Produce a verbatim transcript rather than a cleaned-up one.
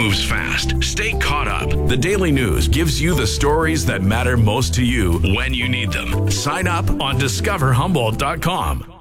moves fast. Stay caught up. The Daily News gives you the stories that matter most to you when you need them. Sign up on discover humboldt dot com.